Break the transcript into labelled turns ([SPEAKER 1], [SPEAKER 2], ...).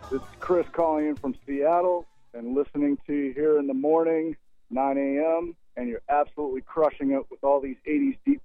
[SPEAKER 1] This is Chris calling in from Seattle and listening to you here in the morning, 9 a.m., and you're absolutely crushing it with all these 80s deep